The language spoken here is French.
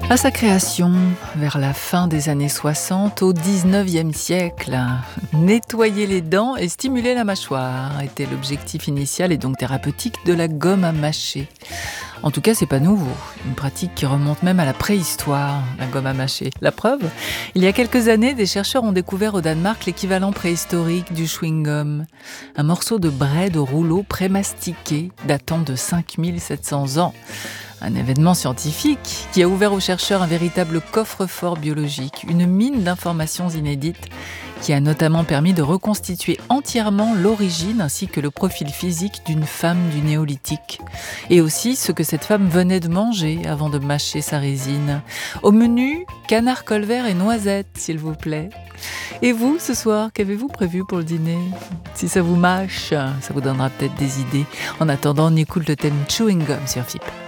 À sa création, vers la fin des années 60, au 19e siècle, nettoyer les dents et stimuler la mâchoire était l'objectif initial et donc thérapeutique de la gomme à mâcher. En tout cas, c'est pas nouveau. Une pratique qui remonte même à la préhistoire, la gomme à mâcher. La preuve, il y a quelques années, des chercheurs ont découvert au Danemark l'équivalent préhistorique du chewing-gum. Un morceau de braie de rouleau pré-mastiqué datant de 5700 ans. Un événement scientifique qui a ouvert aux chercheurs un véritable coffre-fort biologique, une mine d'informations inédites qui a notamment permis de reconstituer entièrement l'origine ainsi que le profil physique d'une femme du néolithique. Et aussi ce que cette femme venait de manger avant de mâcher sa résine. Au menu, canard colvert et noisettes, s'il vous plaît. Et vous, ce soir, qu'avez-vous prévu pour le dîner ? Si ça vous mâche, ça vous donnera peut-être des idées. En attendant, on écoute le thème Chewing Gum sur FIP.